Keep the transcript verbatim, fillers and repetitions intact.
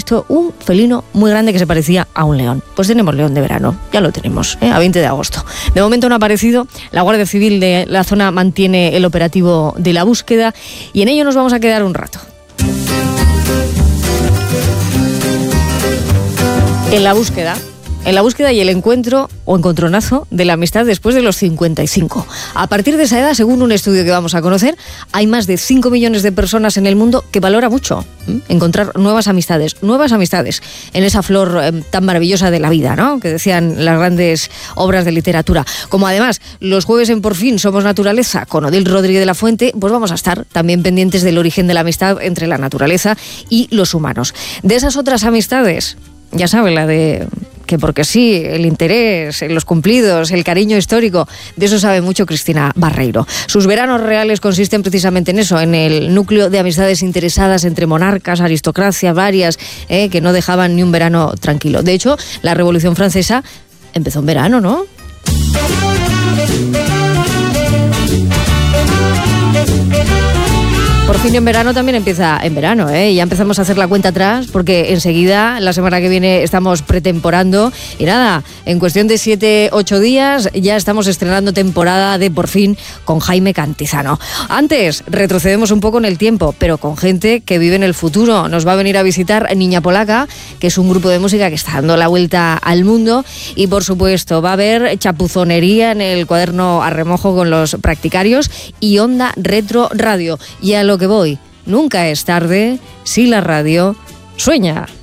visto un felino muy grande que se parecía a un león. Pues tenemos león de verano, ya lo tenemos, ¿eh? A veinte de agosto. De momento no ha aparecido, la Guardia Civil de la zona mantiene el operativo de la búsqueda y en ello nos vamos a quedar un rato. En la búsqueda, en la búsqueda y el encuentro o encontronazo de la amistad después de los cincuenta y cinco. A partir de esa edad, según un estudio que vamos a conocer, hay más de cinco millones de personas en el mundo que valora mucho ¿eh? encontrar nuevas amistades, nuevas amistades en esa flor eh, tan maravillosa de la vida, ¿no? Que decían las grandes obras de literatura. Como además, los jueves en Por fin somos naturaleza con Odil Rodríguez de la Fuente, pues vamos a estar también pendientes del origen de la amistad entre la naturaleza y los humanos. De esas otras amistades, ya sabe, la de que porque sí, el interés, los cumplidos, el cariño histórico, de eso sabe mucho Cristina Barreiro. Sus veranos reales consisten precisamente en eso, en el núcleo de amistades interesadas entre monarcas, aristocracia, varias, eh, que no dejaban ni un verano tranquilo. De hecho, la Revolución Francesa empezó en verano, ¿no? Por fin en verano también empieza en verano, ¿eh? Ya empezamos a hacer la cuenta atrás porque enseguida, la semana que viene, estamos pretemporando y nada, en cuestión de siete, ocho días ya estamos estrenando temporada de Por fin con Jaime Cantizano. Antes, retrocedemos un poco en el tiempo, pero con gente que vive en el futuro. Nos va a venir a visitar Niña Polaca, que es un grupo de música que está dando la vuelta al mundo y, por supuesto, va a haber chapuzonería en el cuaderno a remojo con los practicarios y Onda Retro Radio. Y a lo que voy, nunca es tarde si la radio sueña.